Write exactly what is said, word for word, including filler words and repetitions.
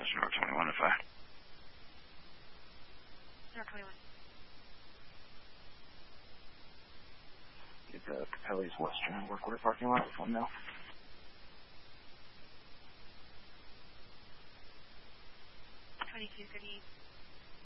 That's North twenty-one if I. North twenty-one. Get the Capelli's Western workwear parking lot with one now. twenty-two thirty-eight.